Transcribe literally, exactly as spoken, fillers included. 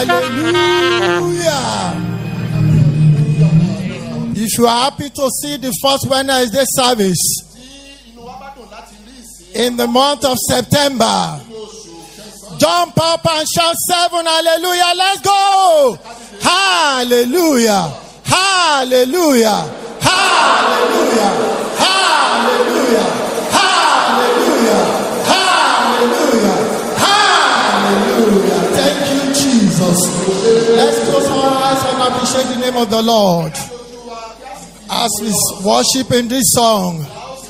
Hallelujah. If you are happy to see the first Wednesday service in the month of September, jump up and shout seven. Hallelujah. Let's go. Hallelujah. Hallelujah. Hallelujah. Hallelujah. Hallelujah. Hallelujah. Hallelujah. Thank you, Jesus. Let's close our eyes and appreciate the name of the Lord as we worship in this song.